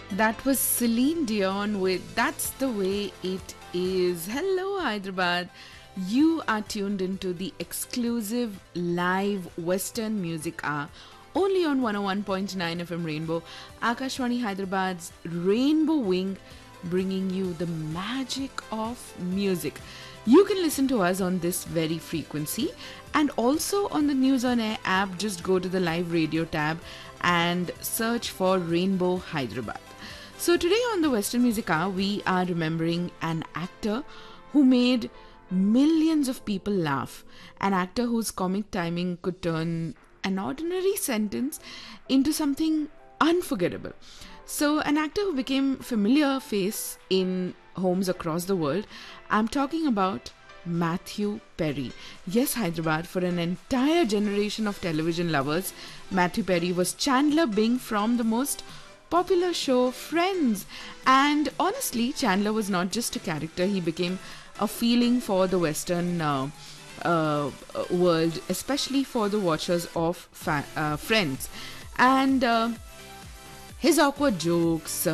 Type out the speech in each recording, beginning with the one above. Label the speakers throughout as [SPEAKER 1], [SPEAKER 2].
[SPEAKER 1] That was Celine Dion with That's the Way It Is. Hello, Hyderabad. You are tuned into the exclusive live Western music hour only on 101.9 FM Rainbow, Akashwani Hyderabad's Rainbow Wing, bringing you the magic of music. You can listen to us on this very frequency and also on the News on Air app. Just go to the live radio tab and search for Rainbow Hyderabad. So today on the Western Music Hour, we are remembering an actor who made millions of people laugh. An actor whose comic timing could turn an ordinary sentence into something unforgettable. So an actor who became familiar face in homes across the world. I'm talking about Matthew Perry. Yes, Hyderabad, for an entire generation of television lovers, Matthew Perry was Chandler Bing from the most popular show Friends. And honestly, Chandler was not just a character, he became a feeling for the Western world, especially for the watchers of Friends. And his awkward jokes,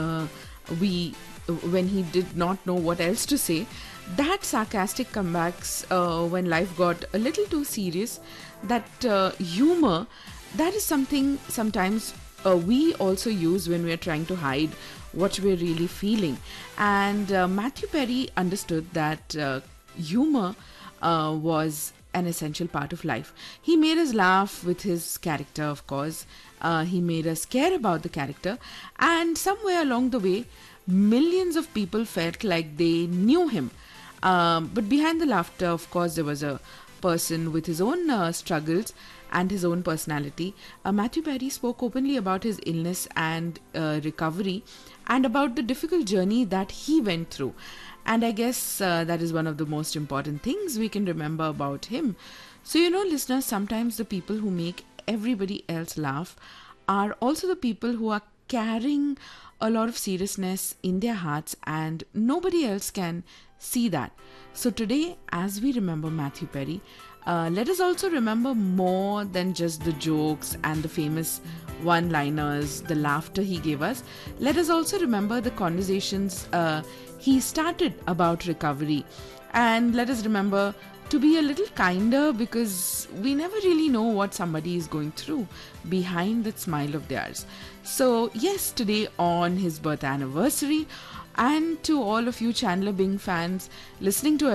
[SPEAKER 1] when he did not know what else to say, that sarcastic comebacks when life got a little too serious, that humor, that is something sometimes we also use when we are trying to hide what we're really feeling. And Matthew Perry understood that humor was an essential part of life. He made us laugh with his character, of course. He made us care about the character. And somewhere along the way, millions of people felt like they knew him. But behind the laughter, of course, there was a person with his own struggles and his own personality. Matthew Perry spoke openly about his illness and recovery and about the difficult journey that he went through. And I guess that is one of the most important things we can remember about him. So, listeners, sometimes the people who make everybody else laugh are also the people who are carrying a lot of seriousness in their hearts, and nobody else can see that. So today, as we remember Matthew Perry, let us also remember more than just the jokes and the famous one-liners, the laughter he gave us. Let us also remember the conversations he started about recovery. And let us remember to be a little kinder, because we never really know what somebody is going through behind that smile of theirs. So yes, today on his birth anniversary, and to all of you Chandler Bing fans listening to